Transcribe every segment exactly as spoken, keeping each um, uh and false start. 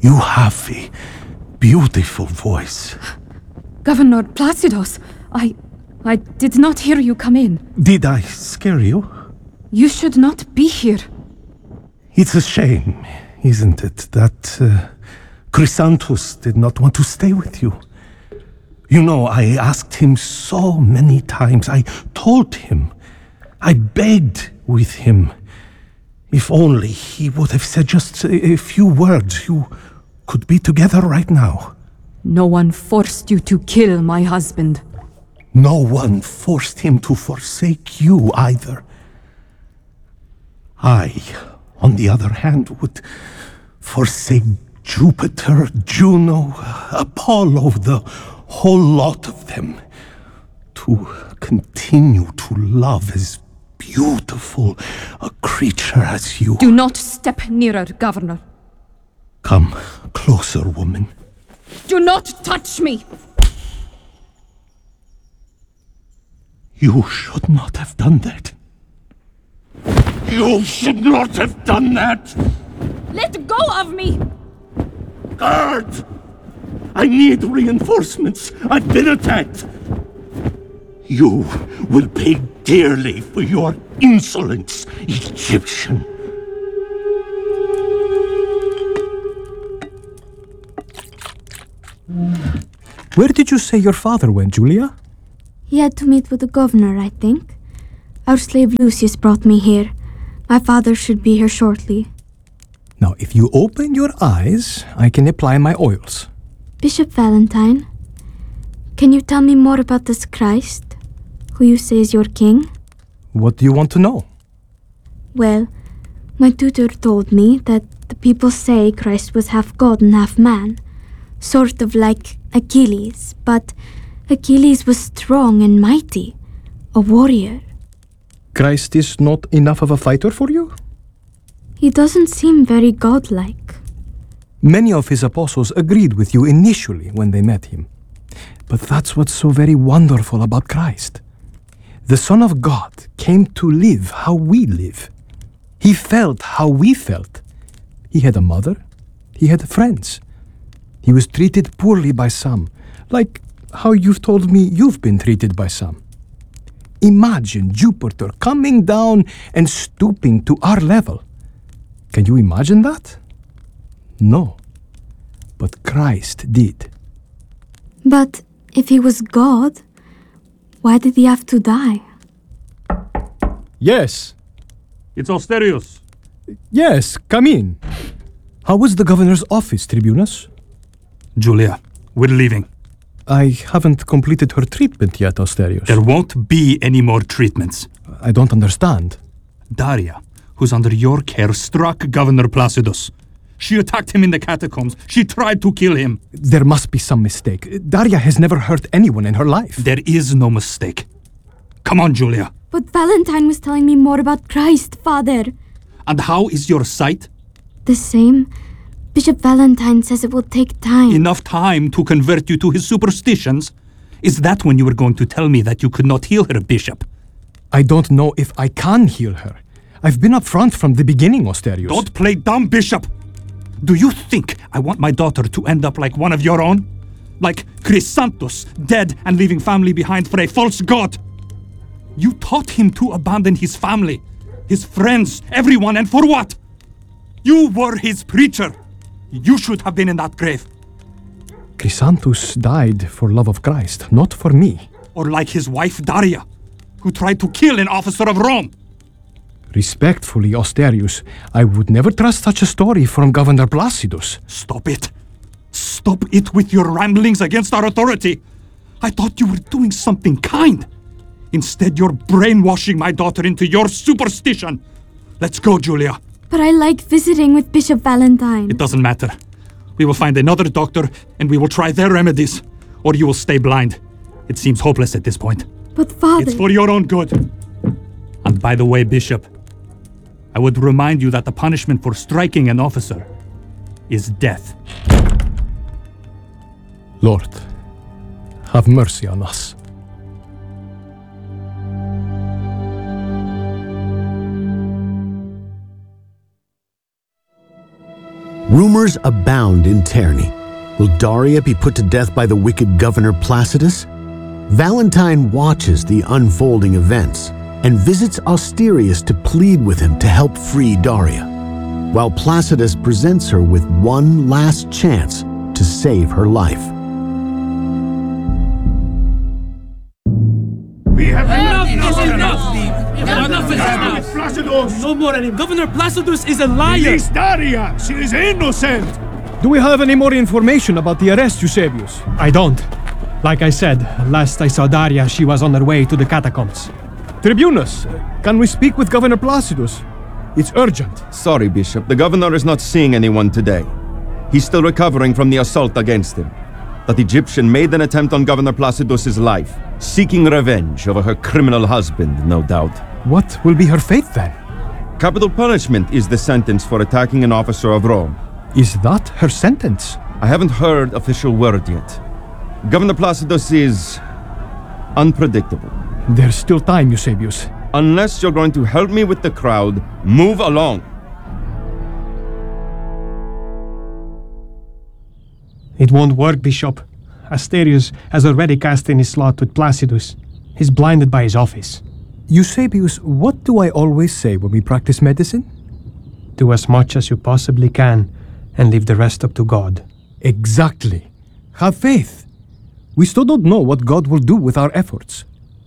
You have a beautiful voice. Governor Placidos, I... I did not hear you come in. Did I scare you? You should not be here. It's a shame, isn't it, that uh, Chrysanthus did not want to stay with you. You know, I asked him so many times. I told him. I begged with him. If only he would have said just a, a few words, you could be together right now. No one forced you to kill my husband. No one forced him to forsake you either. I, on the other hand, would forsake Jupiter, Juno, Apollo, the whole lot of them, to continue to love as beautiful a creature as you. Do not step nearer, Governor. Come closer, woman. Do not touch me! You should not have done that. You should not have done that! Let go of me! Guard! I need reinforcements. I've been attacked. You will pay dearly for your insolence, Egyptian. Where did you say your father went, Julia? He had to meet with the governor, I think. Our slave Lucius brought me here. My father should be here shortly. Now, if you open your eyes, I can apply my oils. Bishop Valentine, can you tell me more about this Christ, who you say is your king? What do you want to know? Well, my tutor told me that the people say Christ was half God and half man, sort of like Achilles, but Achilles was strong and mighty, a warrior. Christ is not enough of a fighter for you? He doesn't seem very godlike. Many of his apostles agreed with you initially when they met him. But that's what's so very wonderful about Christ. The Son of God came to live how we live. He felt how we felt. He had a mother. He had friends. He was treated poorly by some, like how you've told me you've been treated by some. Imagine Jupiter coming down and stooping to our level. Can you imagine that? No. But Christ did. But if he was God, why did he have to die? Yes. It's Asterios. Yes, come in. How was the governor's office, Tribunus? Julia, we're leaving. I haven't completed her treatment yet, Asterios. There won't be any more treatments. I don't understand. Daria, who's under your care, struck Governor Placidos. She attacked him in the catacombs. She tried to kill him. There must be some mistake. Daria has never hurt anyone in her life. There is no mistake. Come on, Julia. But Valentine was telling me more about Christ, Father. And how is your sight? The same. Bishop Valentine says it will take time. Enough time to convert you to his superstitions? Is that when you were going to tell me that you could not heal her, Bishop? I don't know if I can heal her. I've been up front from the beginning, Asterios. Don't play dumb, Bishop! Do you think I want my daughter to end up like one of your own? Like Chrysanthus, dead and leaving family behind for a false god? You taught him to abandon his family, his friends, everyone, and for what? You were his preacher. You should have been in that grave. Chrysanthus died for love of Christ, not for me. Or like his wife Daria, who tried to kill an officer of Rome. Respectfully, Asterius, I would never trust such a story from Governor Placidus. Stop it. Stop it with your ramblings against our authority. I thought you were doing something kind. Instead, you're brainwashing my daughter into your superstition. Let's go, Julia. But I like visiting with Bishop Valentine. It doesn't matter. We will find another doctor and we will try their remedies. Or you will stay blind. It seems hopeless at this point. But Father... It's for your own good. And by the way, Bishop, I would remind you that the punishment for striking an officer is death. Lord, have mercy on us. Rumors abound in Terni. Will Daria be put to death by the wicked Governor Placidus? Valentine watches the unfolding events and visits Austerius to plead with him to help free Daria, while Placidus presents her with one last chance to save her life. We have enough! Enough is enough! Enough is enough! Placidus! No more anymore. Governor Placidus is a liar! Release Daria! She is innocent! Do we have any more information about the arrest, Eusebius? I don't. Like I said, last I saw Daria, she was on her way to the catacombs. Tribunus, can we speak with Governor Placidus? It's urgent. Sorry, Bishop. The governor is not seeing anyone today. He's still recovering from the assault against him. That Egyptian made an attempt on Governor Placidus's life, seeking revenge over her criminal husband, no doubt. What will be her fate then? Capital punishment is the sentence for attacking an officer of Rome. Is that her sentence? I haven't heard official word yet. Governor Placidus is unpredictable. There's still time, Eusebius. Unless you're going to help me with the crowd, move along. It won't work, Bishop. Asterius has already cast in his slot with Placidus. He's blinded by his office. Eusebius, what do I always say when we practice medicine? Do as much as you possibly can and leave the rest up to God. Exactly. Have faith. We still don't know what God will do with our efforts.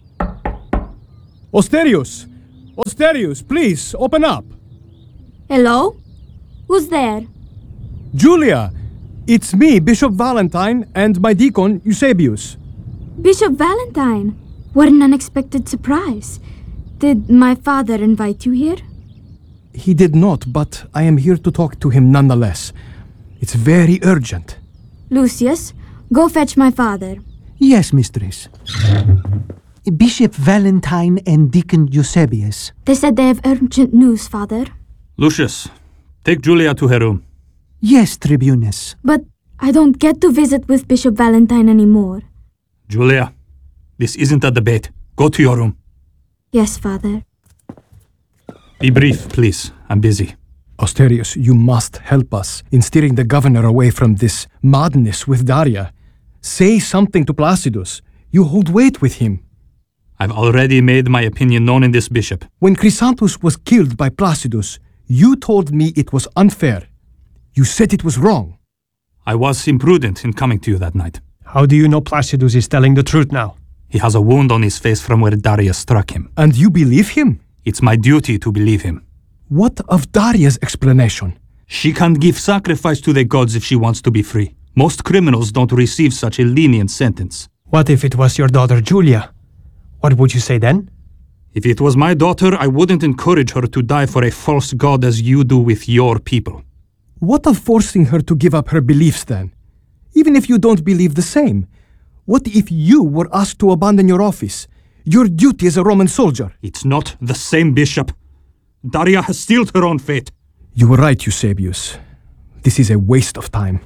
Austerius! Austerius, please, open up! Hello? Who's there? Julia! It's me, Bishop Valentine, and my deacon, Eusebius. Bishop Valentine. What an unexpected surprise. Did my father invite you here? He did not, but I am here to talk to him nonetheless. It's very urgent. Lucius, go fetch my father. Yes, mistress. Bishop Valentine and Deacon Eusebius. They said they have urgent news, father. Lucius, take Julia to her room. Yes, Tribunus. But I don't get to visit with Bishop Valentine anymore. Julia, this isn't a debate. Go to your room. Yes, father. Be brief, please. I'm busy. Austerius, you must help us in steering the governor away from this madness with Daria. Say something to Placidus. You hold weight with him. I've already made my opinion known in this, Bishop. When Chrysanthus was killed by Placidus, you told me it was unfair. You said it was wrong. I was imprudent in coming to you that night. How do you know Placidus is telling the truth now? He has a wound on his face from where Daria struck him. And you believe him? It's my duty to believe him. What of Daria's explanation? She can't give sacrifice to the gods if she wants to be free. Most criminals don't receive such a lenient sentence. What if it was your daughter Julia? What would you say then? If it was my daughter, I wouldn't encourage her to die for a false god as you do with your people. What of forcing her to give up her beliefs then? Even if you don't believe the same, what if you were asked to abandon your office, your duty as a Roman soldier? It's not the same, Bishop. Daria has sealed her own fate. You were right, Eusebius. This is a waste of time.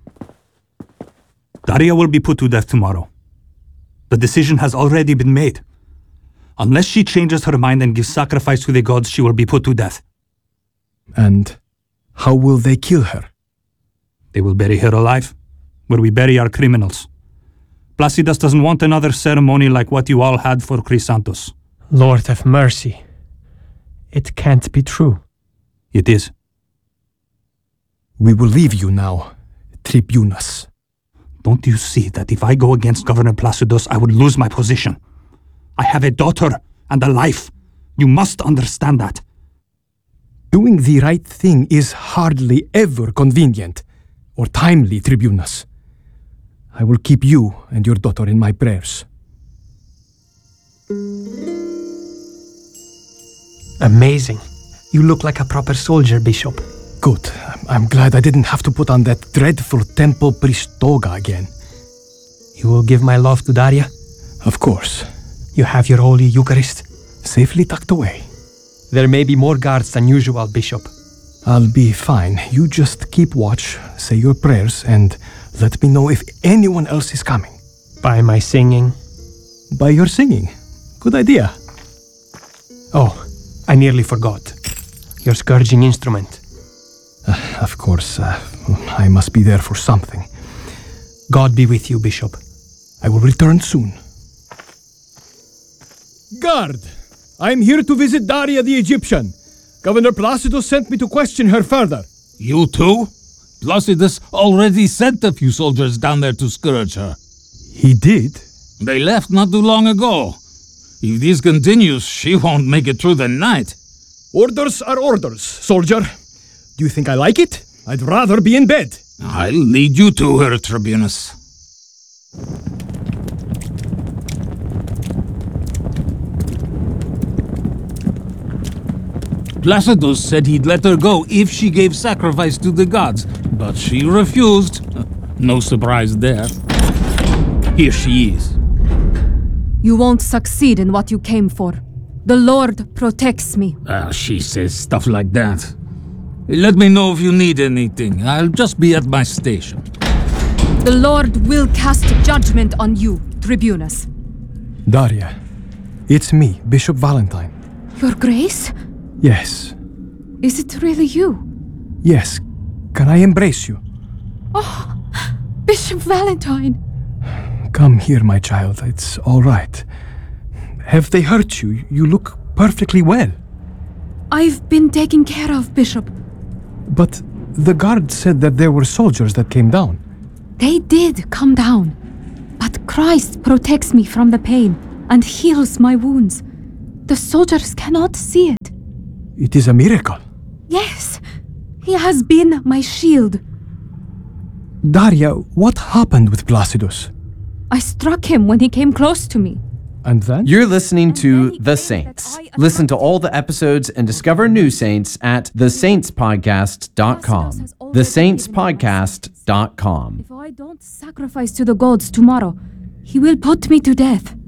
Daria will be put to death tomorrow. The decision has already been made. Unless she changes her mind and gives sacrifice to the gods, she will be put to death. And how will they kill her? They will bury her alive, where we bury our criminals. Placidus doesn't want another ceremony like what you all had for Chrysanthus. Lord have mercy. It can't be true. It is. We will leave you now, Tribunus. Don't you see that if I go against Governor Placidus, I would lose my position? I have a daughter and a life. You must understand that. Doing the right thing is hardly ever convenient or timely, Tribunus. I will keep you and your daughter in my prayers. Amazing. You look like a proper soldier, Bishop. Good. I'm glad I didn't have to put on that dreadful temple priest toga again. You will give my love to Daria? Of course. You have your Holy Eucharist? Safely tucked away. There may be more guards than usual, Bishop. I'll be fine. You just keep watch, say your prayers, and let me know if anyone else is coming. By my singing? By your singing. Good idea. Oh, I nearly forgot. Your scourging instrument. Uh, of course, uh, I must be there for something. God be with you, Bishop. I will return soon. Guard! I am here to visit Daria the Egyptian. Governor Placidus sent me to question her further. You too? Placidus already sent a few soldiers down there to scourge her. He did? They left not too long ago. If this continues, she won't make it through the night. Orders are orders, soldier. Do you think I like it? I'd rather be in bed. I'll lead you to her, Tribunus. Placidus said he'd let her go if she gave sacrifice to the gods, but she refused. No surprise there. Here she is. You won't succeed in what you came for. The Lord protects me. Ah, she says stuff like that. Let me know if you need anything. I'll just be at my station. The Lord will cast judgment on you, Tribunus. Daria, it's me, Bishop Valentine. Your Grace? Yes. Is it really you? Yes. Can I embrace you? Oh, Bishop Valentine. Come here, my child. It's all right. Have they hurt you? You look perfectly well. I've been taken care of, Bishop. But the guard said that there were soldiers that came down. They did come down. But Christ protects me from the pain and heals my wounds. The soldiers cannot see it. It is a miracle. Yes, he has been my shield. Daria, what happened with Placidus? I struck him when he came close to me. And then? You're listening to The Saints. Listen to all the episodes and discover new saints at the saints podcast dot com. the saints podcast dot com. If I don't sacrifice to the gods tomorrow, he will put me to death.